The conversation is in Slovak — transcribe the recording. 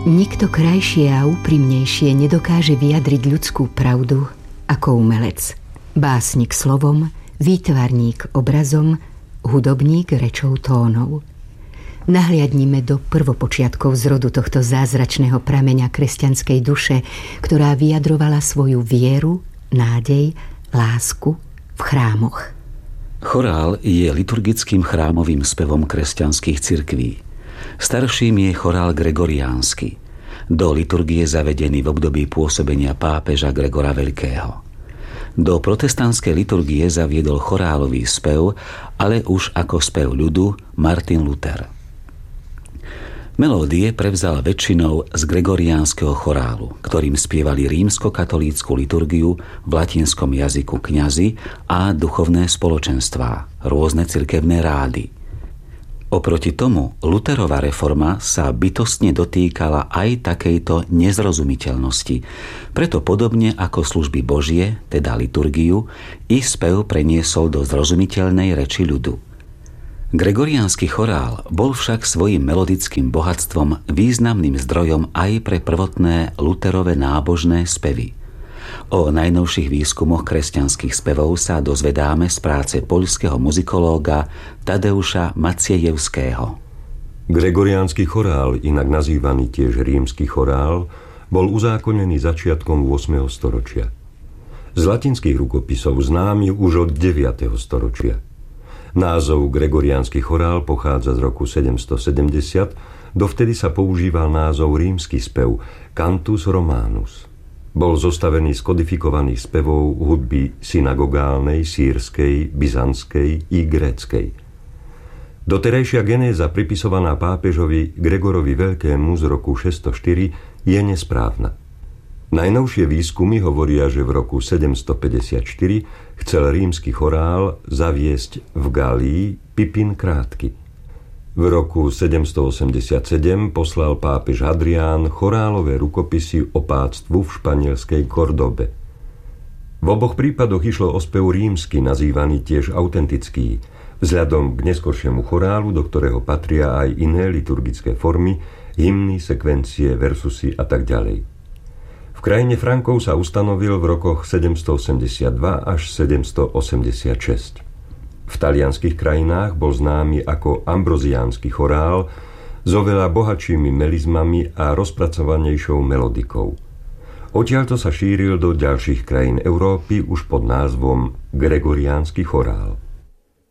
Nikto krajšie a úprimnejšie nedokáže vyjadriť ľudskú pravdu ako umelec. Básnik slovom, výtvarník obrazom, hudobník rečou tónov. Nahliadnime do prvopočiatkov zrodu tohto zázračného prameňa kresťanskej duše, ktorá vyjadrovala svoju vieru, nádej, lásku v chrámoch. Chorál je liturgickým chrámovým spevom kresťanských cirkví. Starším je chorál gregoriánsky, do liturgie zavedený v období pôsobenia pápeža Gregora Veľkého. Do protestantskej liturgie zaviedol chorálový spev, ale už ako spev ľudu Martin Luther. Melódie prevzal väčšinou z gregoriánskeho chorálu, ktorým spievali rímskokatolícku liturgiu v latinskom jazyku kňazi a duchovné spoločenstvá, rôzne cirkevné rády. Oproti tomu Lutherova reforma sa bytostne dotýkala aj takejto nezrozumiteľnosti. Preto podobne ako služby Božie, teda liturgiu, i spev preniesol do zrozumiteľnej reči ľudu. Gregoriánsky chorál bol však svojim melodickým bohatstvom významným zdrojom aj pre prvotné Lutherové nábožné spevy. O najnovších výskumoch kresťanských spevov sa dozvedáme z práce poľského muzikológa Tadeuša Maciejewského. Gregoriánsky chorál, inak nazývaný tiež rímsky chorál, bol uzákonený začiatkom 8. storočia. Z latinských rukopisov známy už od 9. storočia. Názov gregoriánsky chorál pochádza z roku 770, dovtedy sa používal názov rímsky spev Cantus Romanus. Bol zostavený z kodifikovaných spevov hudby synagogálnej, sýrskej, byzantskej i gréckej. Doterajšia genéza pripisovaná pápežovi Gregorovi Veľkému z roku 604 je nesprávna. Najnovšie výskumy hovoria, že v roku 754 chcel rímsky chorál zaviesť v Galii Pipin Krátky. V roku 787 poslal pápež Hadrián chorálové rukopisy opáctvu v španielskej Kordobe. V oboch prípadoch išlo o spev rímsky, nazývaný tiež autentický, vzhľadom k neskoršiemu chorálu, do ktorého patria aj iné liturgické formy, hymny, sekvencie, versusy a tak ďalej. V krajine Frankov sa ustanovil v rokoch 782 až 786. V talianskych krajinách bol známy ako ambroziánsky chorál s oveľa bohatšími melizmami a rozpracovanejšou melodikou. Odtiaľto sa šíril do ďalších krajín Európy už pod názvom Gregoriánsky chorál.